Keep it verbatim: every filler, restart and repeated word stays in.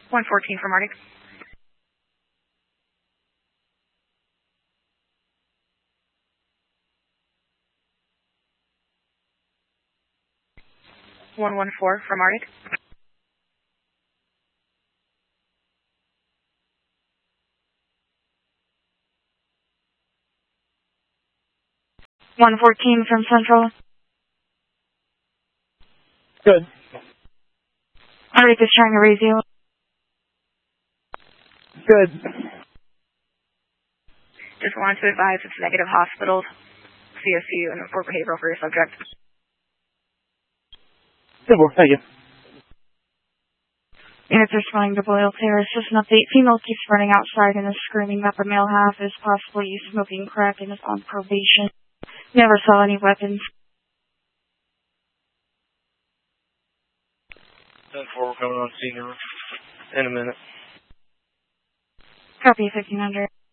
one fourteen from Arctic. one one four from Arctic. one fourteen from Central. Good. Arctic is trying to raise you. Good. Just wanted to advise it's negative hospitals, C S U, and report behavioral for your subject. Good work, thank you. Units responding to Boyle Terrace. Just an update. Female keeps running outside and is screaming that the male half is possibly smoking crack and is on probation. Never saw any weapons. ten four, we're coming on scene in a minute. Copy fifteen hundred.